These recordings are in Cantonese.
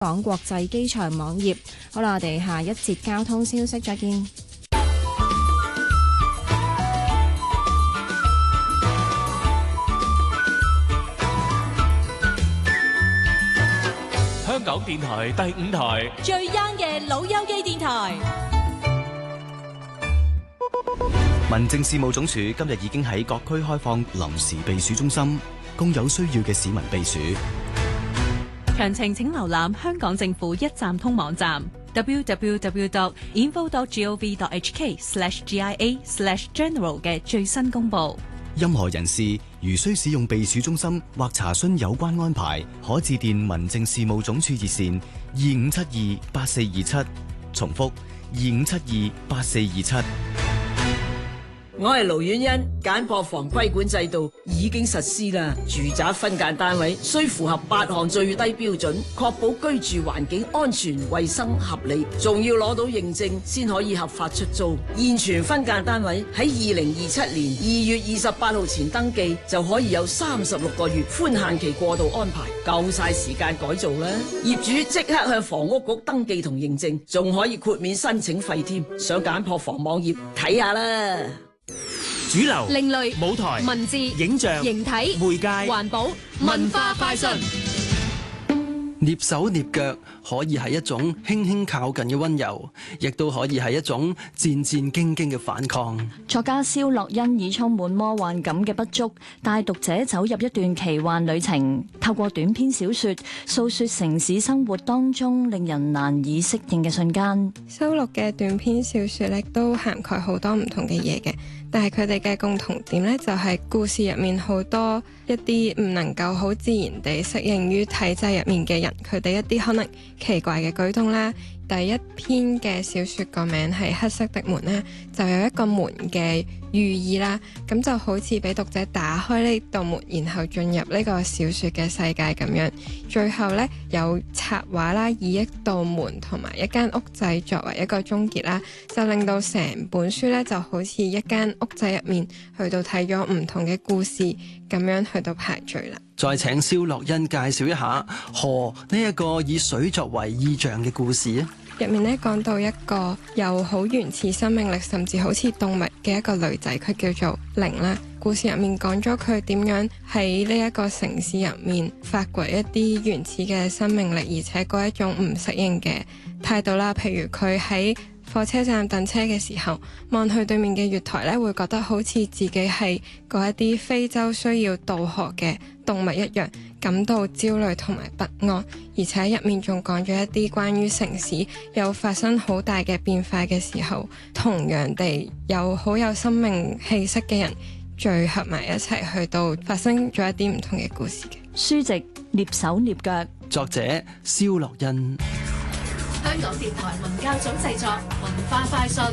港國際機場網頁。好啦，我哋下一節交通消息再見。 香港電台第5台最 young 嘅老友記電台。 民政事務總署今日已經喺各區開放臨時避暑中心，供有需要嘅市民避暑。 詳情請瀏覽香港政府一站通網站 www.info.gov.hk/GIA/general 嘅最新公佈。 任何人士如需使用避暑中心或查詢有關安排，可致電民政事務總署熱線25728427，重複25728427。 我係盧婉欣，簡樸房規管制度已經實施啦。住宅分間單位需符合8項最低標準，確保居住環境安全、衛生、合理，仲要攞到認證先可以合法出租。現存分間單位喺2027年2月28號前登記，就可以有36個月寬限期過渡安排，夠晒時間改造啦。業主即刻向房屋局登記同認證，仲可以豁免申請費添。上簡樸房網頁睇下啦。 主流、 另類、 舞台、 文字、 影像、 形體、 媒介、 環保、文化快訊。 躡手躡腳可以係一種輕輕靠近嘅溫柔，亦都可以係一種戰戰兢兢嘅反抗。 作家蕭洛昕以充滿魔幻感嘅筆觸，帶讀者走入一段奇幻旅程，透過短篇小說訴說城市生活當中令人難以適應嘅瞬間。 收錄嘅短篇小說咧都涵蓋好多唔同嘅嘢嘅，但係佢哋嘅共同點咧就係故事入面好多一啲唔能夠好自然地適應於體制入面嘅人，佢哋一啲可能奇怪嘅舉動啦。第一篇嘅小說個名係黑色的門咧，就有一個門嘅寓意啦，咁就好似俾讀者打開呢道門，然後進入呢個小說嘅世界咁樣。最後呢，有插畫啦，以一道門同埋一間屋仔作為一個終結啦，就令到成本書呢就好似一間屋仔入面去到睇咗唔同嘅故事咁樣去到排序啦。 再請蕭洛昕介紹一下河呢一個以水作為意象嘅故事啊！ 入面咧講到一個有好原始生命力，甚至好似動物嘅一個女仔，佢叫做玲啦。故事入面講咗佢點樣喺呢一個城市入面發掘一啲原始嘅生命力，而且嗰一種唔適應嘅態度啦。譬如佢喺火車站等車嘅時候，望去對面嘅月台咧，會覺得好似自己係嗰一啲非洲需要渡河嘅動物一樣，感到焦慮同埋不安。而且入面仲講咗一啲關於城市有發生好大嘅變化嘅時候，同樣地有好有生命氣息嘅人聚合埋一齊，去到發生咗一啲唔同嘅故事嘅。 書籍躡手躡腳， 作者蕭洛昕。 香港電台文教組製作，文化快訊。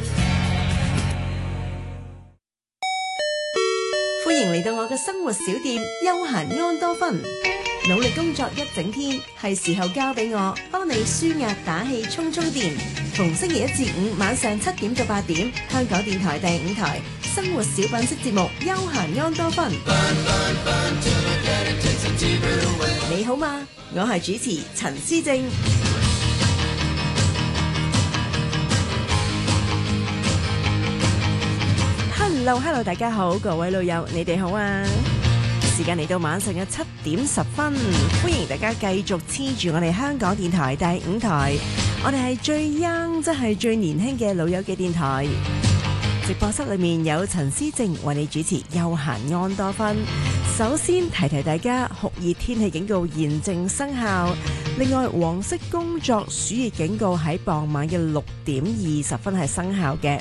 歡迎嚟到我嘅生活小店休閒安多芬。努力工作一整天，係時候交俾我幫你舒壓打氣充電。逢星期1至5晚上7點到8點，香港電台第5台生活小品式節目休閒安多芬。你好嗎？我係主持陳思正。Hello， 大家好，各位老友，你哋好啊！時間嚟到晚上嘅7點10分，歡迎大家繼續黐住我哋香港電台第5台，我哋係最 young， 即係最年輕嘅老友嘅電台。直播室裏面有陳思正為你主持休閒安多芬。首先提提大家，酷熱天氣警告現正生效，另外黃色工作暑熱警告喺傍晚嘅6點20分係生效嘅。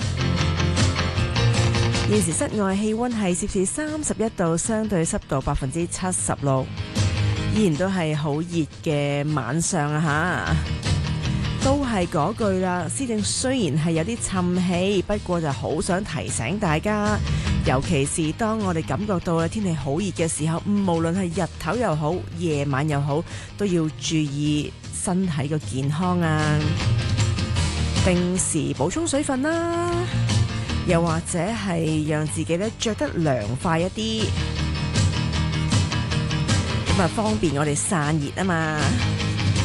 現時室外氣溫係攝氏31度，相對濕度76%，依然都係好熱嘅晚上啊！都係嗰句啦，施政雖然係有啲沉氣，不過就好想提醒大家，尤其是當我哋感覺到天氣好熱嘅時候，無論係日頭又好，夜晚又好，都要注意身體嘅健康啊！定時補充水分啦。又或者係讓自己咧着得涼快一啲，咁啊方便我哋散熱啊嘛。